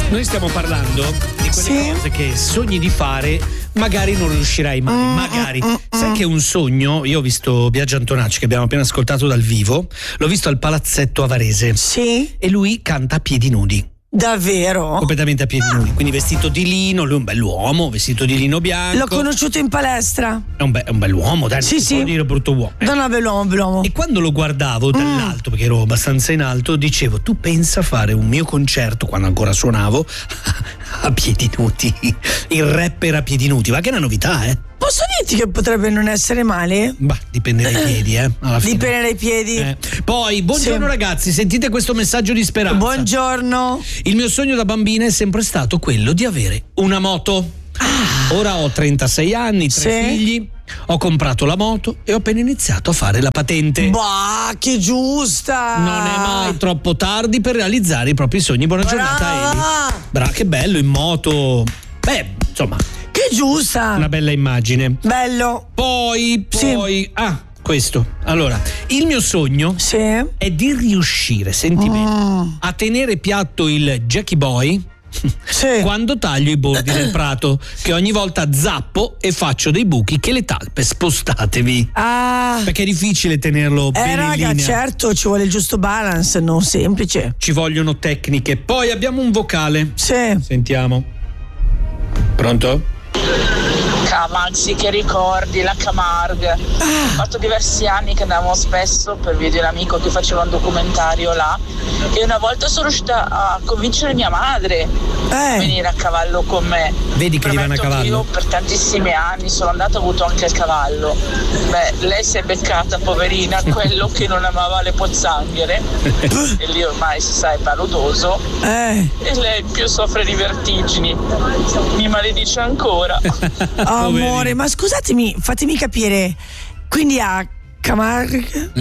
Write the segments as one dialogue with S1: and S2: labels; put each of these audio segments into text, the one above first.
S1: Noi stiamo parlando di quelle cose che sogni di fare, magari non riuscirai mai, magari. Sai che un sogno, io ho visto Biagio Antonacci che abbiamo appena ascoltato dal vivo, l'ho visto al Palazzetto a Varese.
S2: Sì.
S1: E lui canta a piedi nudi.
S2: Davvero?
S1: Completamente a piedi nudi, quindi vestito di lino, lui è un bell'uomo, vestito di lino bianco.
S2: L'ho conosciuto in palestra.
S1: È un bell'uomo, dai,
S2: sì,
S1: non si può dire brutto uomo.
S2: No, bell'uomo.
S1: E quando lo guardavo dall'alto, perché ero abbastanza in alto, dicevo, tu pensa a fare un mio concerto, quando ancora suonavo, a piedi nudi. Il rapper a piedi nudi, ma che è una novità,
S2: Posso dirti che potrebbe non essere male?
S1: Bah, dipende dai piedi, alla fine.
S2: Dipende dai piedi.
S1: Poi, buongiorno ragazzi, sentite questo messaggio di speranza.
S2: Buongiorno.
S1: Il mio sogno da bambina è sempre stato quello di avere una moto. Ora ho 36 anni, 3 figli, ho comprato la moto e ho appena iniziato a fare la patente.
S2: Bah, che giusta!
S1: Non è mai troppo tardi per realizzare i propri sogni. Buona giornata, Eli. Brava, che bello in moto. Beh, insomma,
S2: che giusta!
S1: Una bella immagine.
S2: Bello.
S1: Poi questo. Allora, il mio sogno è di riuscire, senti bene, a tenere piatto il Jackie Boy quando taglio i bordi del prato, che ogni volta zappo e faccio dei buchi che le talpe spostatevi. Perché è difficile tenerlo bene in linea.
S2: Certo, ci vuole il giusto balance, non semplice.
S1: Ci vogliono tecniche. Poi abbiamo un vocale. Sentiamo. Pronto?
S3: Camargue, sì, che ricordi, la Camargue. Ho fatto diversi anni che andavo spesso per via di un amico che faceva un documentario là, e una volta sono riuscita a convincere mia madre a venire a cavallo con me.
S1: Vedi che diventa a cavallo?
S3: Io per tantissimi anni sono andata, ho avuto anche il cavallo. Beh, lei si è beccata, poverina, quello che non amava le pozzanghere e lì ormai si sa è paludoso, e lei più soffre di vertigini, mi maledice ancora.
S2: Amore, ma scusatemi, fatemi capire, quindi a Camargue?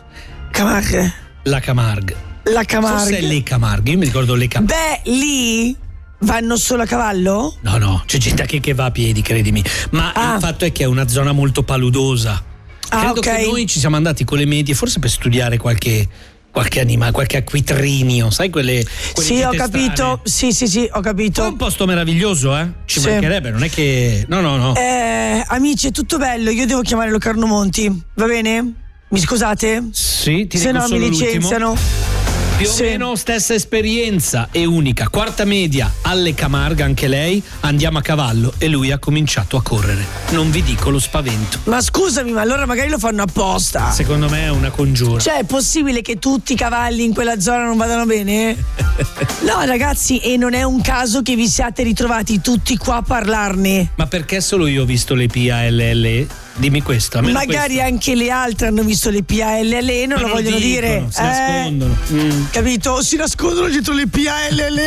S1: La Camargue. Forse è le Camargue, io mi ricordo le Camargue.
S2: Beh, lì vanno solo a cavallo?
S1: No, c'è gente che va a piedi, credimi. Ma il fatto è che è una zona molto paludosa. Credo che noi ci siamo andati con le medie, forse per studiare qualche animale, qualche acquitrinio, sai quelle
S2: sì, ho capito. Sì, ho capito.
S1: È un posto meraviglioso, Ci mancherebbe, non è che no.
S2: Amici, è tutto bello, io devo chiamare Locarno Monti, va bene? Mi scusate?
S1: Sì, ti
S2: se
S1: dico
S2: no
S1: solo
S2: mi licenziano.
S1: l'ultimo. Più o meno stessa esperienza e unica. Quarta media alle Camargue, anche lei. Andiamo a cavallo e lui ha cominciato a correre. Non vi dico lo spavento.
S2: Ma scusami, ma allora magari lo fanno apposta.
S1: Secondo me è una congiura.
S2: Cioè, è possibile che tutti i cavalli in quella zona non vadano bene? No, ragazzi, e non è un caso che vi siate ritrovati tutti qua a parlarne.
S1: Ma perché solo io ho visto le PALL? Dimmi questo.
S2: Magari anche le altre hanno visto le PALL, non lo vogliono dire.
S1: Si nascondono.
S2: Capito? Si nascondono dietro le PALL.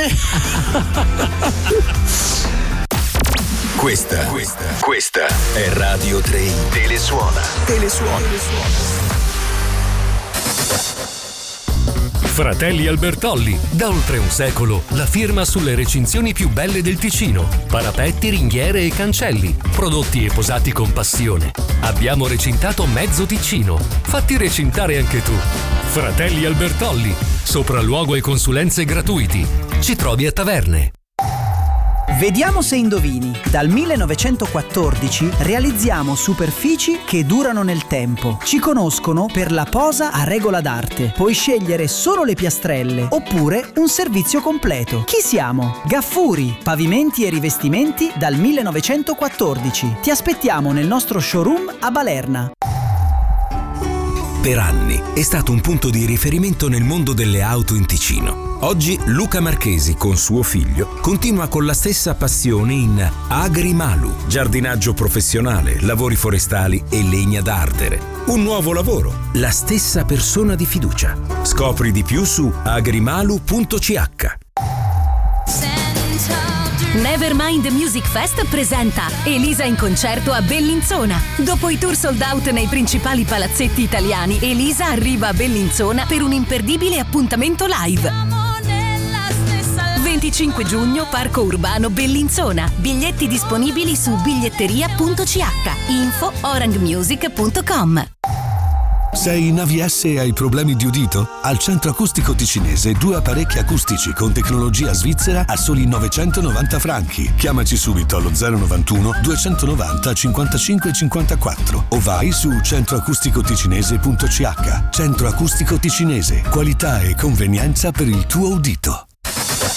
S4: Questa è Radio 3 Telesuona.
S5: Fratelli Albertolli, da oltre un secolo, la firma sulle recinzioni più belle del Ticino. Parapetti, ringhiere e cancelli, prodotti e posati con passione. Abbiamo recintato mezzo Ticino. Fatti recintare anche tu. Fratelli Albertolli, sopralluogo e consulenze gratuiti. Ci trovi a Taverne.
S6: Vediamo se indovini. Dal 1914 realizziamo superfici che durano nel tempo. Ci conoscono per la posa a regola d'arte. Puoi scegliere solo le piastrelle oppure un servizio completo. Chi siamo? Gaffuri, pavimenti e rivestimenti dal 1914. Ti aspettiamo nel nostro showroom a Balerna.
S4: Per anni è stato un punto di riferimento nel mondo delle auto in Ticino. Oggi Luca Marchesi con suo figlio continua con la stessa passione in Agrimalu, giardinaggio professionale, lavori forestali e legna da ardere. Un nuovo lavoro, la stessa persona di fiducia. Scopri di più su agrimalu.ch.
S7: Nevermind Music Fest presenta Elisa in concerto a Bellinzona. Dopo i tour sold out nei principali palazzetti italiani, Elisa arriva a Bellinzona per un imperdibile appuntamento live. 25 giugno, Parco Urbano Bellinzona. Biglietti disponibili su biglietteria.ch. Info orangmusic.com.
S8: Sei in AVS e hai problemi di udito? Al Centro Acustico Ticinese 2 apparecchi acustici con tecnologia svizzera a soli 990 franchi. Chiamaci subito allo 091 290 55 54 o vai su centroacusticoticinese.ch. Centro Acustico Ticinese, qualità e convenienza per il tuo udito.